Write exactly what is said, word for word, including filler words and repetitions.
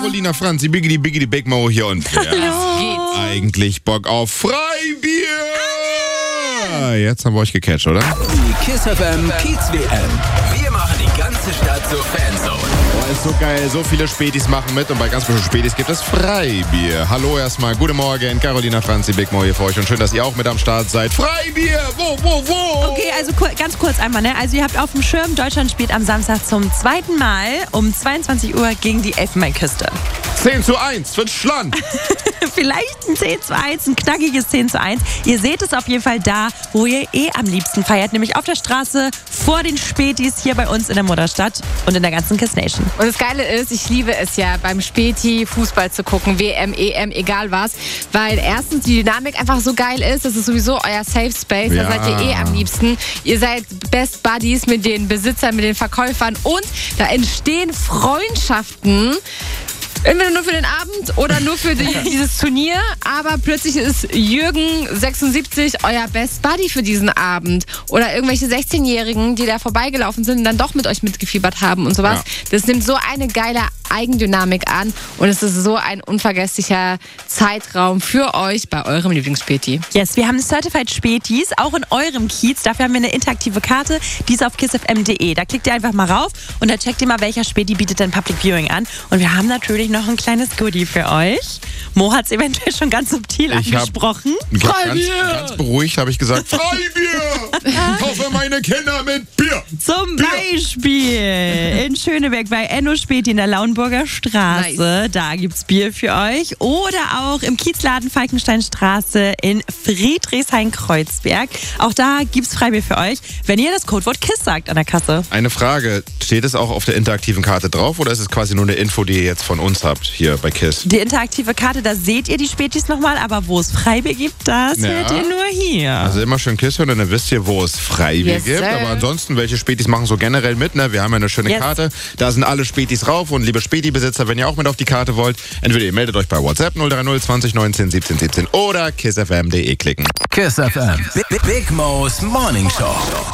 Carolina Franzi, Biggity Biggity Big Mo hier und wer Hallo. eigentlich Bock auf Freibier? Jetzt haben wir euch gecatcht, oder? Die Kiss F M Kiez W M. Wir machen die ganze Stadt zur Fanzone. Boah, ist so geil. So viele Spätis machen mit und bei ganz vielen Spätis gibt es Freibier. Hallo erstmal, guten Morgen. Carolina Franzi, Big Mo hier für euch und schön, dass ihr auch mit am Start seid. Freibier! Wo, wo, wo? Okay, also kur- ganz kurz einmal, ne? Also ihr habt auf dem Schirm, Deutschland spielt am Samstag zum zweiten Mal um zweiundzwanzig Uhr gegen die Elfenbeinküste. zehn zu eins für Schland. Vielleicht ein zehn zu eins, ein knackiges zehn zu eins. Ihr seht es auf jeden Fall da, wo ihr eh am liebsten feiert, nämlich auf der Straße vor den Spätis hier bei uns in der Mutterstadt und in der ganzen Kiss Nation. Und das Geile ist, ich liebe es ja, beim Späti Fußball zu gucken, W M, E M, egal was, weil erstens die Dynamik einfach so geil ist, das ist sowieso euer Safe Space, Ja. da seid ihr eh am liebsten. Ihr seid Best Buddies mit den Besitzern, mit den Verkäufern und da entstehen Freundschaften. Entweder nur für den Abend oder nur für die, dieses Turnier. Aber plötzlich ist Jürgen sechsundsiebzig euer Best Buddy für diesen Abend. Oder irgendwelche sechzehnjährigen, die da vorbeigelaufen sind und dann doch mit euch mitgefiebert haben und sowas. Ja. Das nimmt so eine geile Eigendynamik an. Und es ist so ein unvergesslicher Zeitraum für euch bei eurem Lieblingsspäti. Yes, wir haben Certified Spätis, auch in eurem Kiez. Dafür haben wir eine interaktive Karte, die ist auf kiss f m punkt de. Da klickt ihr einfach mal rauf und da checkt ihr mal, welcher Späti bietet denn Public Viewing an. Und wir haben natürlich noch ein kleines Goodie für euch. Mo hat es eventuell schon ganz subtil Ich hab- angesprochen. Ich hab ganz, ganz beruhigt habe ich gesagt, Freibier! Ich hoffe, meine Kinder mit Bier! Zum Beispiel in Schöneberg bei Enno Späti in der Lauenburger Straße. Da gibt's Bier für euch. Oder auch im Kiezladen Falkensteinstraße in Friedrichshain-Kreuzberg. Auch da gibt's Freibier für euch, wenn ihr das Codewort KISS sagt an der Kasse. Eine Frage, steht es auch auf der interaktiven Karte drauf oder ist es quasi nur eine Info, die ihr jetzt von uns habt, hier bei KISS? Die interaktive Karte, da seht ihr die Spätis nochmal, aber wo es Freibier gibt, das Ja. hört ihr nur hier. Also immer schön KISS hören, dann wisst ihr, wo es Freibier Yes, gibt. sir. Aber ansonsten, welche Spätis machen so generell mit? Ne? Wir haben ja eine schöne Yes. Karte. Da sind alle Spätis rauf. Und liebe Späti-Besitzer, wenn ihr auch mit auf die Karte wollt, entweder ihr meldet euch bei WhatsApp null drei null zwanzig neunzehn siebzehn siebzehn oder kiss f m punkt de klicken. Kiss F M. Big, Big Mo's Morning Show.